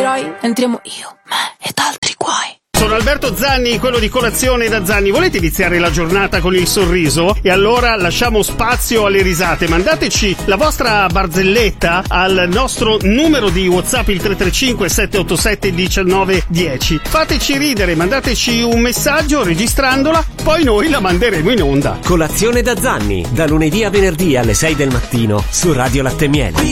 vedrai, entriamo io, me ed altri guai. Sono Alberto Zanni, quello di Colazione da Zanni. Volete iniziare la giornata con il sorriso? E allora lasciamo spazio alle risate. Mandateci la vostra barzelletta al nostro numero di WhatsApp, il 335 787 1910. Fateci ridere, mandateci un messaggio registrandola, poi noi la manderemo in onda. Colazione da Zanni, da lunedì a venerdì alle 6 del mattino su Radio Latte Miele.